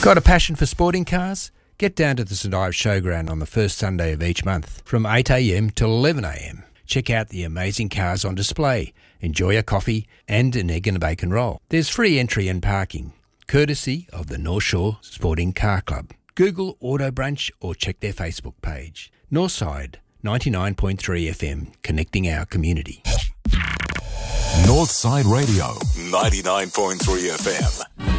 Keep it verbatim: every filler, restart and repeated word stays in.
Got a passion for sporting cars? Get down to the St Ives Showground on the first Sunday of each month from eight a m till eleven a m. Check out the amazing cars on display, enjoy a coffee and an egg and a bacon roll. There's free entry and parking, courtesy of the North Shore Sporting Car Club. Google Auto Brunch or check their Facebook page. Northside ninety-nine point three F M, connecting our community. Northside Radio, ninety-nine point three F M.